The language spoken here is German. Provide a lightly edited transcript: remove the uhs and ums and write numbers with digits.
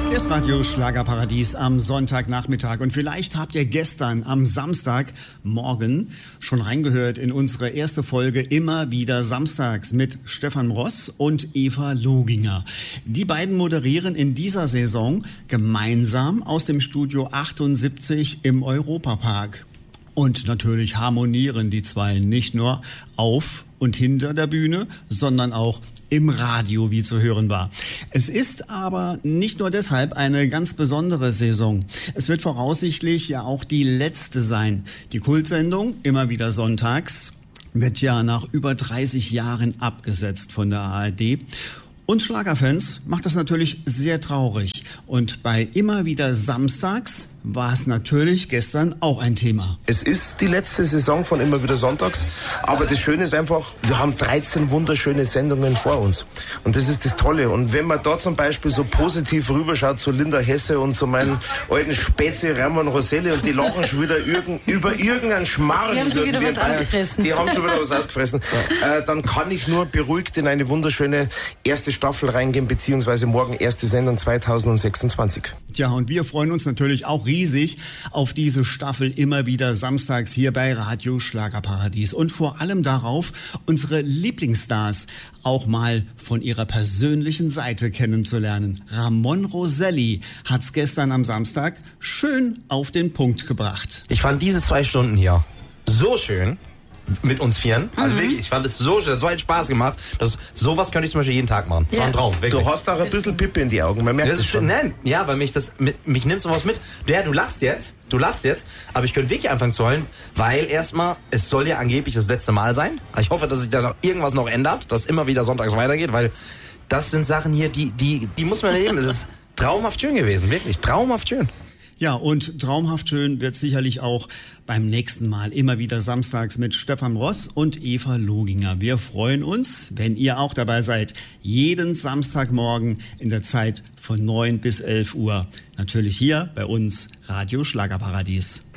Das Radio Schlagerparadies am Sonntagnachmittag. Und vielleicht habt ihr gestern am Samstagmorgen schon reingehört in unsere erste Folge Immer wieder samstags mit Stefan Ross und Eva Loginger. Die beiden moderieren in dieser Saison gemeinsam aus dem Studio 78 im Europapark. Und natürlich harmonieren die zwei nicht nur auf und hinter der Bühne, sondern auch im Radio, wie zu hören war. Es ist aber nicht nur deshalb eine ganz besondere Saison. Es wird voraussichtlich ja auch die letzte sein. Die Kultsendung, immer wieder sonntags, wird ja nach über 30 Jahren abgesetzt von der ARD. Uns Schlagerfans macht das natürlich sehr traurig. Und bei immer wieder samstags war es natürlich gestern auch ein Thema. Es ist die letzte Saison von immer wieder sonntags, aber das Schöne ist einfach, wir haben 13 wunderschöne Sendungen vor uns. Und das ist das Tolle. Und wenn man da zum Beispiel so positiv rüberschaut zu Linda Hesse und zu meinen alten Spätzi Ramon Roselli und die lachen schon wieder über irgendeinen Schmarrn. Die haben schon wieder was ausgefressen. Die haben schon wieder was ausgefressen. Dann kann ich nur beruhigt in eine wunderschöne erste Staffel reingehen, beziehungsweise morgen erste Sendung 2026. Tja, und wir freuen uns natürlich auch riesig auf diese Staffel immer wieder samstags hier bei Radio Schlagerparadies und vor allem darauf, unsere Lieblingsstars auch mal von ihrer persönlichen Seite kennenzulernen. Ramon Roselli hat's gestern am Samstag schön auf den Punkt gebracht. Ich fand diese 2 Stunden hier so schön. Mit uns Vieren. Also wirklich, ich fand es so schön, das hat Spaß gemacht. Sowas könnte ich zum Beispiel jeden Tag machen. Das war ein Traum, wirklich. Du hast auch ein bisschen Pippe in die Augen, man merkt das schon. Nein, ja, weil mich nimmt sowas mit. Ja, du lachst jetzt, aber ich könnte wirklich anfangen zu heulen, weil erstmal, es soll ja angeblich das letzte Mal sein. Ich hoffe, dass sich da irgendwas noch ändert, dass immer wieder sonntags weitergeht, weil das sind Sachen hier, die muss man erleben. Es ist traumhaft schön gewesen, wirklich, traumhaft schön. Ja, und traumhaft schön wird sicherlich auch beim nächsten Mal immer wieder samstags mit Stefan Ross und Eva Loginger. Wir freuen uns, wenn ihr auch dabei seid, jeden Samstagmorgen in der Zeit von 9 bis 11 Uhr. Natürlich hier bei uns Radio Schlagerparadies.